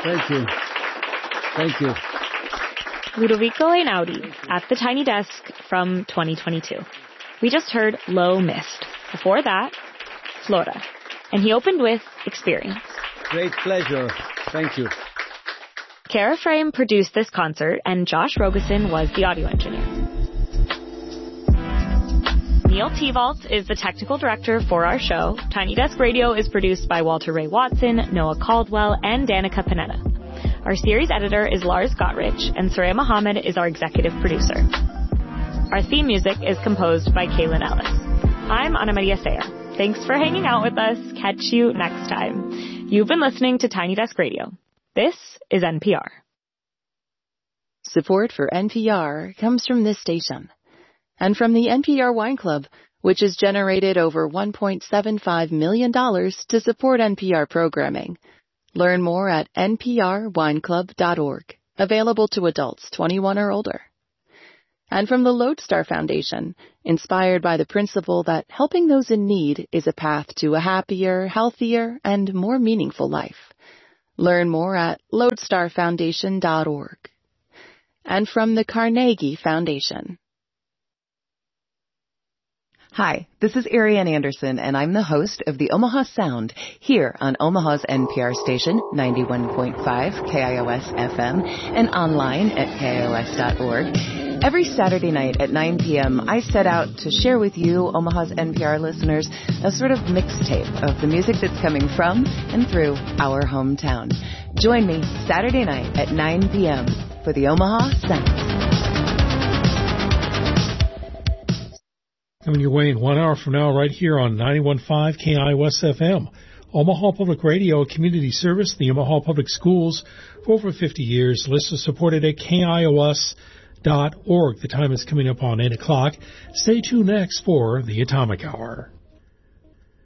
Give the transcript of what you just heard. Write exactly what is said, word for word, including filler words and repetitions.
Thank you. Thank you. Ludovico Einaudi at the Tiny Desk from twenty twenty-two. We just heard Low Mist. Before that, Flora. And he opened with Experience. Great pleasure. Thank you. Kara Frame produced this concert, and Josh Rogosin was the audio engineer. Neil Tevault is the technical director for our show. Tiny Desk Radio is produced by Walter Ray Watson, Noah Caldwell, and Danica Panetta. Our series editor is Lars Gottrich, and Soraya Mohammed is our executive producer. Our theme music is composed by Kaylin Ellis. I'm Ana Maria Sayer. Thanks for hanging out with us. Catch you next time. You've been listening to Tiny Desk Radio. This is N P R. Support for N P R comes from this station and from the N P R Wine Club, which has generated over one point seven five million dollars to support N P R programming. Learn more at N P R wine club dot org. Available to adults twenty-one or older. And from the Lodestar Foundation, inspired by the principle that helping those in need is a path to a happier, healthier, and more meaningful life. Learn more at lodestar foundation dot org. And from the Carnegie Foundation. Hi, this is Ariane Anderson, and I'm the host of the Omaha Sound here on Omaha's N P R station, ninety-one point five K I O S F M, and online at K I O S dot org. Every Saturday night at nine p.m., I set out to share with you, Omaha's N P R listeners, a sort of mixtape of the music that's coming from and through our hometown. Join me Saturday night at nine p.m. for the Omaha Sound. Coming your way in one hour from now, right here on ninety-one point five K I O S F M. Omaha Public Radio, a community service, the Omaha Public Schools, for over fifty years. Listeners supported at K I O S dot org. The time is coming up on eight o'clock. Stay tuned next for the Atomic Hour.